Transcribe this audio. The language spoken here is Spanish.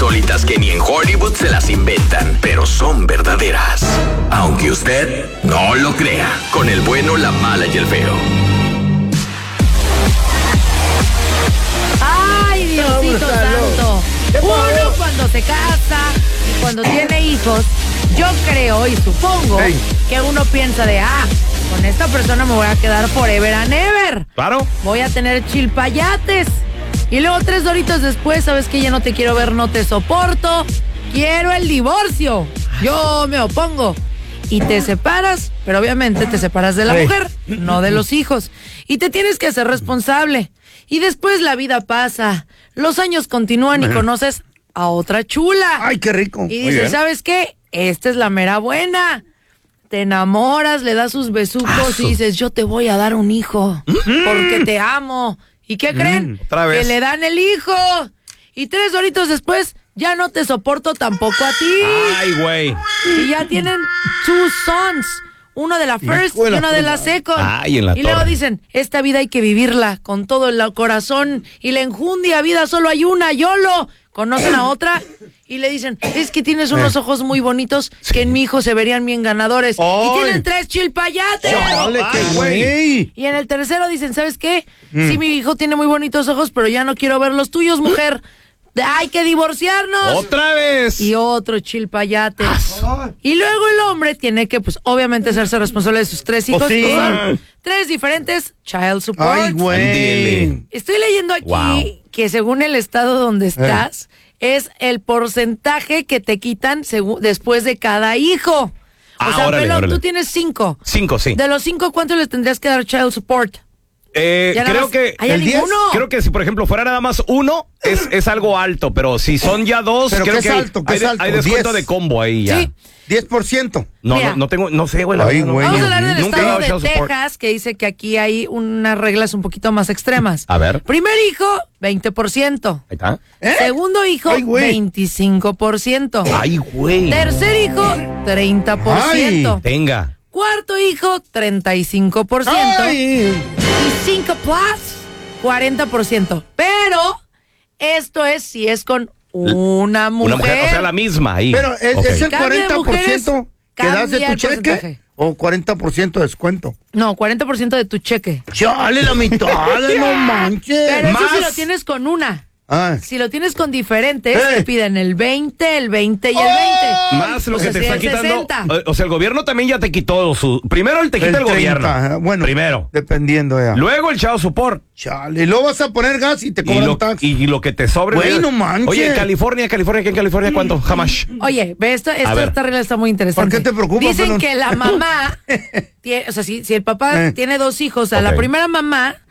insólitas que ni en Hollywood se las inventan, pero son verdaderas. Aunque usted no lo crea, con el bueno, la mala y el feo. ¡Ay, Diosito santo! Uno cuando se casa y cuando tiene hijos, yo creo y supongo que uno piensa de, con esta persona me voy a quedar forever and ever. Claro. Voy a tener chilpayates. Y luego 3 horitas después, ¿sabes qué? Ya no te quiero ver, no te soporto. Quiero el divorcio. Yo me opongo. Y te separas, pero obviamente te separas de la mujer, no de los hijos. Y te tienes que hacer responsable. Y después la vida pasa, los años continúan y conoces a otra chula. ¡Ay, qué rico! Y dices, ¿sabes qué? Esta es la mera buena. Te enamoras, le das sus besucos y dices, yo te voy a dar un hijo porque te amo. ¿Y qué creen? Otra vez. Que le dan el hijo. Y 3 horitos después, ya no te soporto tampoco a ti. Ay, güey. Y ya tienen 2 sons. Uno de la first y uno de la second. Ay, en la y luego torre. dicen, esta vida hay que vivirla con todo el corazón y la enjundia vida solo hay una, YOLO. Conocen a otra y le dicen, es que tienes unos ojos muy bonitos que en mi hijo se verían bien ganadores. Y tienen 3 chilpayates. ¡Chale, qué güey! Y en el tercero dicen, ¿sabes qué? Sí, mi hijo tiene muy bonitos ojos, pero ya no quiero ver los tuyos, mujer. Hay que divorciarnos. ¡Otra vez! Y otro chilpayate. Y luego el hombre tiene que, pues, obviamente hacerse responsable de sus 3 hijos. Pues sí. Que son 3 diferentes child support. ¡Ay, güey! Estoy leyendo aquí que según el estado donde estás, es el porcentaje que te quitan después de cada hijo. O sea, órale, Pelón, órale. tú tienes 5. 5, sí. De los 5, ¿cuánto les tendrías que dar child support? Creo que ¿Hay ninguno? creo que si por ejemplo fuera nada más uno es algo alto, pero si son ya 2, ¿Pero creo qué que es alto? ¿Qué es alto? hay descuento 10. de combo ahí ya. Sí. 10%. Mira. No tengo, no sé, güey. la Ay, verdad, no. güey. Vamos a hablar del Nunca he estado dado de child support. Texas, que dice que aquí hay unas reglas un poquito más extremas. A ver. Primer hijo, 20%. Ahí está. Segundo hijo, Ay, güey. 25%. Ay, güey. Tercer hijo, 30%. Venga. Cuarto hijo, 35%. ¡Ay! Y 5 plus, 40%. Pero esto es si es con una mujer. Una mujer, o sea, la misma ahí. Pero ¿es Ok. el Cambio de 40% que das de cambia tu el cheque? porcentaje. ¿O 40% de descuento? No, 40% de tu cheque. ¡Chale, la mitad! ¡No manches! Pero eso ¡Más! si lo tienes con una. Ah. Si lo tienes con diferentes, ¡Eh! te piden el 20 y el 20. Más lo O que sea, te sí, está el quitando. 60. O sea, el gobierno también ya te quitó su. Primero te quita el 30, gobierno. ajá. Bueno, Primero. dependiendo ya. Luego el child support. Chale, y luego vas a poner gas y te Y cobran lo, tax. y lo que te sobre. Güey, no manches. Oye, en California, ¿aquí en California cuánto? Jamás. Oye, ve esta ver. regla está muy interesante. ¿Por qué te preocupas, Dicen pelón? que la mamá, o sea, si el papá tiene 2 hijos, a la Ok. primera mamá